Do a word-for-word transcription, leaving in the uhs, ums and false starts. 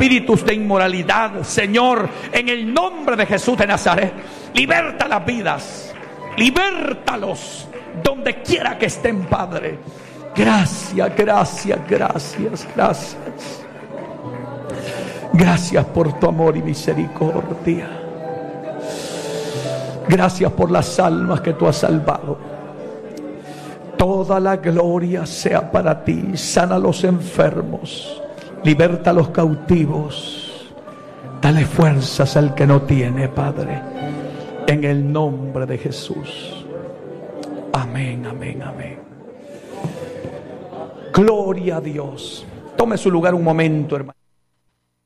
espíritus de inmoralidad, Señor, en el nombre de Jesús de Nazaret. Liberta las vidas, libértalos donde quiera que estén, Padre. Gracias, gracias, gracias, gracias. Gracias por tu amor y misericordia. Gracias por las almas que tú has salvado. Toda la gloria sea para ti. Sana a los enfermos, liberta a los cautivos, dale fuerzas al que no tiene, Padre, en el nombre de Jesús. Amén, amén, amén. Gloria a Dios. Tome su lugar un momento, hermano.